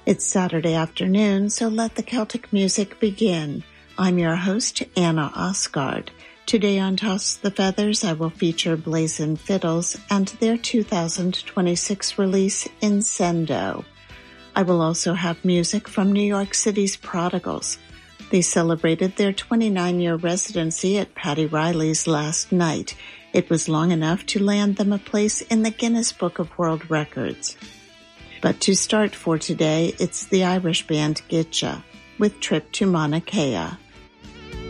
It's Saturday afternoon, so let the Celtic music begin. I'm your host, Anna Osgard. Today on Toss the Feathers, I will feature Blazing Fiddles and their 2026 release, Incendo. I will also have music from New York City's Prodigals. They celebrated their 29-year residency at Paddy Riley's last night. It was long enough to land them a place in the Guinness Book of World Records. But to start for today, it's the Irish band Gitcha with Trip to Mauna Kea.